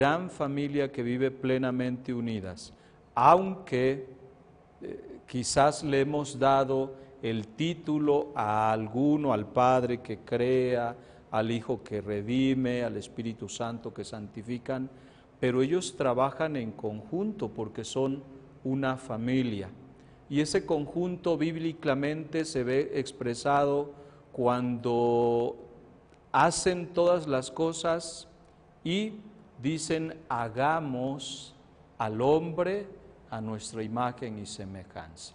gran familia que vive plenamente unidas, aunque quizás le hemos dado el título a alguno, al Padre que crea, al Hijo que redime, al Espíritu Santo que santifican, pero ellos trabajan en conjunto porque son una familia. Y ese conjunto bíblicamente se ve expresado cuando hacen todas las cosas y dicen: hagamos al hombre a nuestra imagen y semejanza.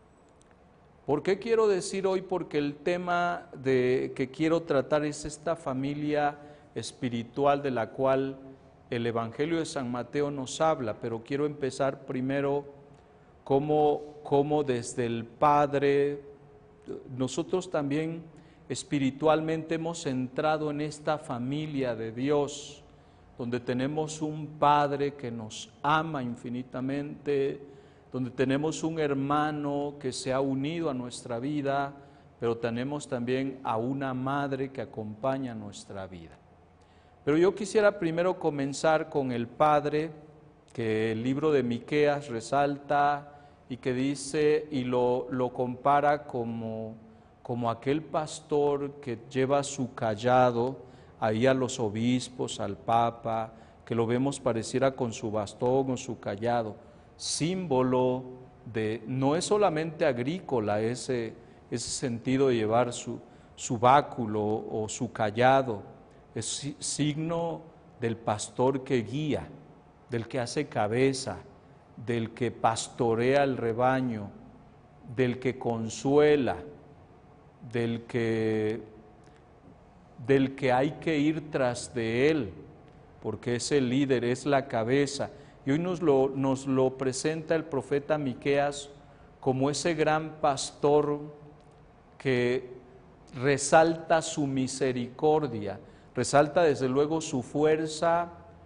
¿Por qué quiero decir hoy? Porque el tema que quiero tratar es esta familia espiritual de la cual el Evangelio de San Mateo nos habla, pero quiero empezar primero cómo desde el Padre nosotros también espiritualmente hemos entrado en esta familia de Dios, donde tenemos un Padre que nos ama infinitamente, donde tenemos un hermano que se ha unido a nuestra vida, pero tenemos también a una madre que acompaña nuestra vida. Pero yo quisiera primero comenzar con el Padre, que el libro de Miqueas resalta y que dice y lo compara como aquel pastor que lleva su cayado ahí a los obispos, al Papa, que lo vemos pareciera con su bastón o su cayado, símbolo de, no es solamente agrícola ese sentido de llevar su báculo o su cayado, es signo del pastor que guía, del que hace cabeza, del que pastorea el rebaño, del que consuela, del que hay que ir tras de él, porque es el líder, es la cabeza. Y hoy nos lo presenta el profeta Miqueas como ese gran pastor que resalta su misericordia, resalta desde luego su fuerza,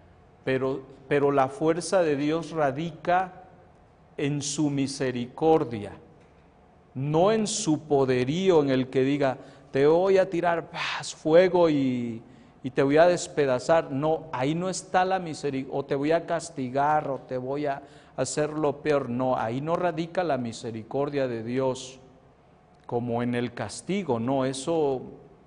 pero la fuerza de Dios radica en su misericordia, no en su poderío, en el que diga: te voy a tirar fuego y te voy a despedazar. No, ahí no está la misericordia, o te voy a castigar, o te voy a hacer lo peor. No, ahí no radica la misericordia de Dios, como en el castigo. No, eso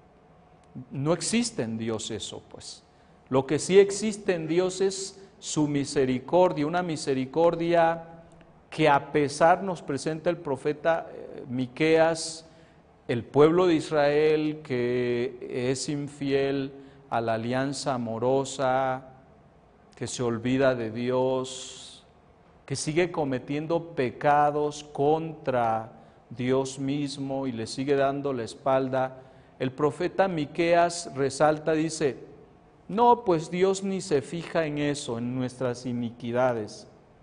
no existe en Dios, eso pues. Lo que sí existe en Dios es su misericordia, una misericordia que a pesar, nos presenta el profeta Miqueas, el pueblo de Israel que es infiel a la alianza amorosa, que se olvida de Dios, que sigue cometiendo pecados contra Dios mismo y le sigue dando la espalda. El profeta Miqueas resalta, dice: no, pues Dios ni se fija en eso, en nuestras iniquidades.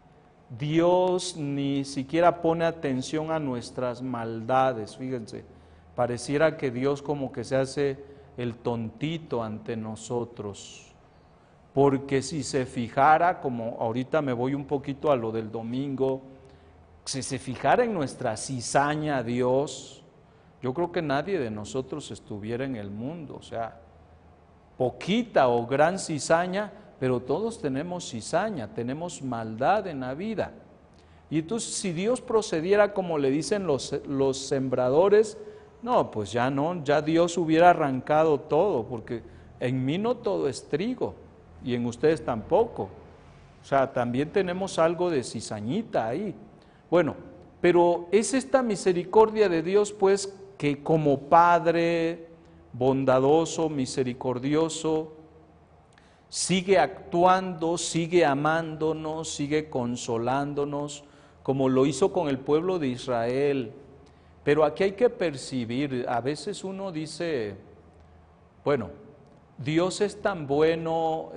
Dios ni siquiera pone atención a nuestras maldades. Fíjense, pareciera que Dios como que se hace el tontito ante nosotros, porque si se fijara, como ahorita me voy un poquito a lo del domingo, si se fijara en nuestra cizaña Dios, yo creo que nadie de nosotros estuviera en el mundo. O sea, poquita o gran cizaña, pero todos tenemos cizaña, tenemos maldad en la vida. Y entonces, si Dios procediera como le dicen los sembradores, no, pues ya no, ya Dios hubiera arrancado todo, porque en mí no todo es trigo, y en ustedes tampoco. O sea, también tenemos algo de cizañita ahí. Bueno, pero es esta misericordia de Dios, pues, que como Padre bondadoso, misericordioso, sigue actuando, sigue amándonos, sigue consolándonos, como lo hizo con el pueblo de Israel. Pero aquí hay que percibir, a veces uno dice, bueno, Dios es tan bueno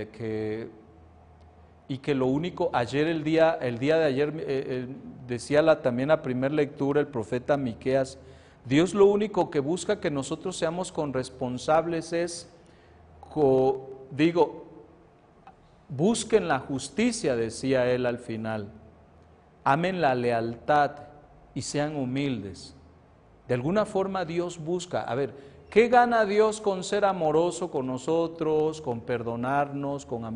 y que lo único, el día de ayer decía también la primera lectura el profeta Miqueas, Dios lo único que busca que nosotros seamos corresponsables es, busquen la justicia, decía él al final, amen la lealtad y sean humildes. De alguna forma Dios busca, a ver, ¿qué gana Dios con ser amoroso con nosotros, con perdonarnos, con